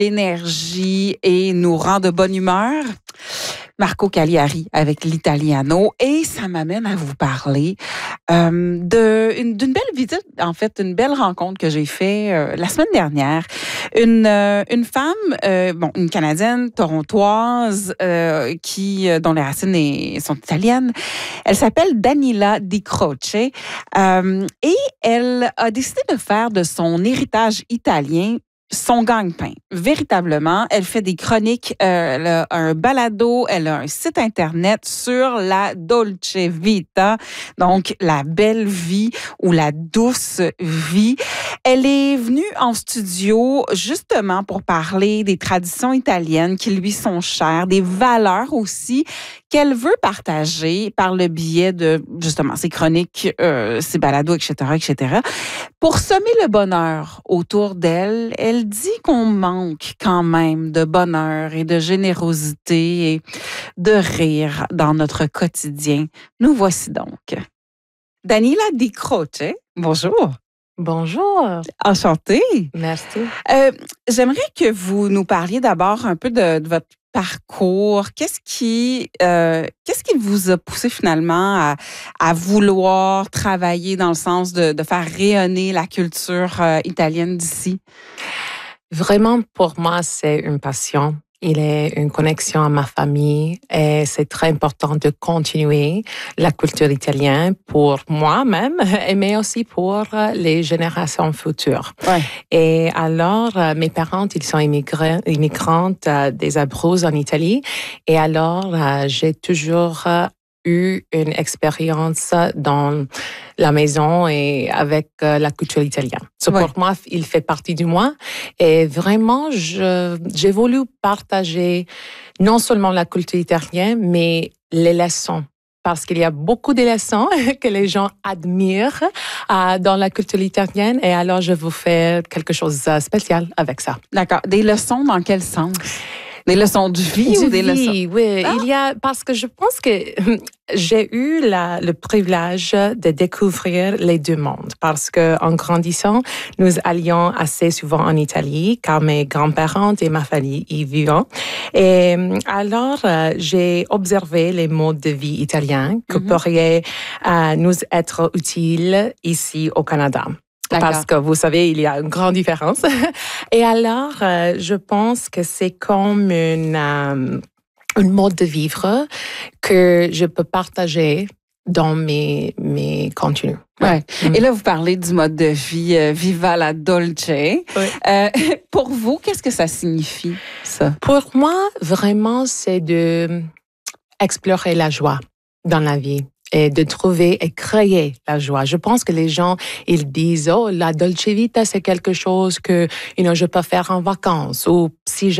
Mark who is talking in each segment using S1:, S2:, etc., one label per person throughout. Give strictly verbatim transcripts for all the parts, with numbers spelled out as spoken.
S1: l'énergie et nous rend de bonne humeur. Marco Cagliari avec l'Italiano. Et ça m'amène à vous parler euh, de, une, d'une belle visite, en fait, une belle rencontre que j'ai faite euh, la semaine dernière. Une, euh, une femme, euh, bon, une Canadienne torontoise euh, qui, euh, dont les racines est, sont italiennes. Elle s'appelle Danila Di Croce euh, et elle a décidé de faire de son héritage italien son gagne-pain, véritablement. Elle fait des chroniques, euh, elle a un balado, elle a un site Internet sur la Dolce Vita, donc la belle vie ou la douce vie. Elle est venue en studio justement pour parler des traditions italiennes qui lui sont chères, des valeurs aussi qu'elle veut partager par le biais de, justement, ses chroniques, euh, ses balados, et cetera, et cetera. Pour semer le bonheur autour d'elle, elle dit qu'on manque quand même de bonheur et de générosité et de rire dans notre quotidien. Nous voici donc. Danila Di Croce, bonjour.
S2: Bonjour.
S1: Enchantée.
S2: Merci.
S1: Euh, j'aimerais que vous nous parliez d'abord un peu de, de votre parcours. Qu'est-ce qui, euh, qu'est-ce qui vous a poussé finalement à, à vouloir travailler dans le sens de, de faire rayonner la culture euh, italienne d'ici?
S2: Vraiment, pour moi, c'est une passion. Il est une connexion à ma famille et c'est très important de continuer la culture italienne pour moi-même, mais aussi pour les générations futures.
S1: Ouais.
S2: Et alors, mes parents, ils sont immigrés, immigrantes des Abruzes en Italie. Et alors, j'ai toujours eu une expérience dans la maison et avec la culture italienne. So,
S1: ouais.
S2: Pour moi, il fait partie de moi. Et vraiment, je, j'ai voulu partager non seulement la culture italienne, mais les leçons. Parce qu'il y a beaucoup de leçons que les gens admirent euh, dans la culture italienne. Et alors, je vous fais quelque chose de spécial avec ça.
S1: D'accord. Des leçons dans quel sens? Des leçons de vie
S2: de
S1: ou des
S2: vie,
S1: leçons?
S2: Oui,
S1: ah.
S2: il y a, parce que je pense que j'ai eu la, le privilège de découvrir les deux mondes. Parce que en grandissant, nous allions assez souvent en Italie, car mes grands-parents et ma famille y vivaient. Et alors, euh, j'ai observé les modes de vie italiens qui mm-hmm. pourraient euh, nous être utiles ici au Canada.
S1: D'accord.
S2: Parce que vous savez, il y a une grande différence. Et alors, euh, je pense que c'est comme une, euh, une mode de vivre que je peux partager dans mes, mes contenus.
S1: Ouais. Mm. Et là, vous parlez du mode de vie euh, Viva la Dolce.
S2: Oui.
S1: Euh, pour vous, qu'est-ce que ça signifie, ça?
S2: Pour moi, vraiment, c'est de explorer la joie dans la vie. Et de trouver et créer la joie. Je pense que les gens, ils disent, oh, la Dolce Vita, c'est quelque chose que, you know, je peux faire en vacances ou si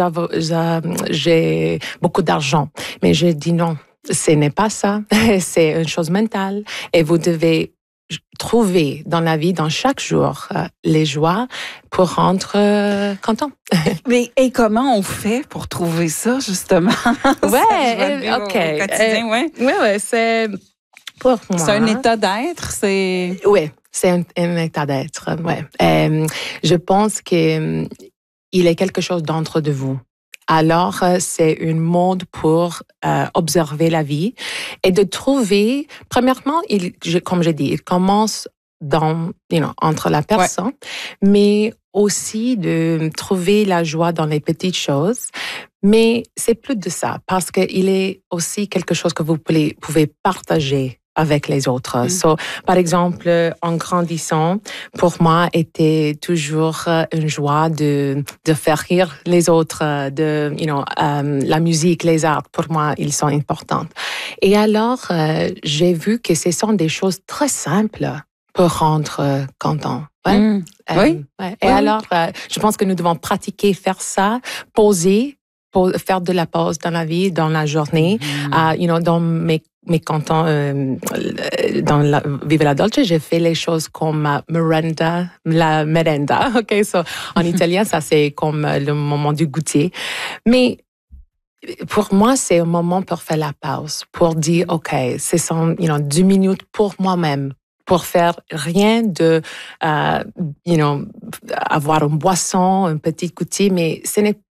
S2: j'ai beaucoup d'argent. Mais je dis non, ce n'est pas ça. C'est une chose mentale et vous devez trouver dans la vie, dans chaque jour, euh, les joies pour rendre euh, content.
S1: Mais et comment on fait pour trouver ça, justement?
S2: Ouais, OK.
S1: Au quotidien, ouais.
S2: Ouais, ouais, c'est... Pour moi,
S1: c'est un état d'être, c'est...
S2: Oui, c'est un, un état d'être, ouais. Euh, je pense qu'il est quelque chose d'entre de vous. Alors, c'est une mode pour euh, observer la vie et de trouver, premièrement, il, je, comme j'ai dit, il commence dans, you know, entre la personne, ouais. mais aussi de trouver la joie dans les petites choses. Mais c'est plus de ça, parce qu'il est aussi quelque chose que vous pouvez, pouvez partager avec les autres. Mm. So, par exemple, en grandissant, pour moi, était toujours une joie de, de faire rire les autres, de, you know, um, la musique, les arts, pour moi, ils sont importants. Et alors, euh, j'ai vu que ce sont des choses très simples pour rendre euh, content. Ouais.
S1: Mm.
S2: Euh,
S1: oui.
S2: Ouais. Et
S1: oui.
S2: alors, euh, je pense que nous devons pratiquer, faire ça, poser, pour faire de la pause dans la vie, dans la journée. Mm. Uh, you know, dans mes mes cantons, euh, dans la Viva la Dolce, j'ai fait les choses comme uh, merenda, la merenda. Ok, so en italien, ça c'est comme le moment du goûter. Mais pour moi, c'est un moment pour faire la pause, pour dire, ok, ce sont, you know, dix minutes pour moi-même, pour faire rien de, uh, you know, avoir une boisson, un petit goûter, mais ce n'est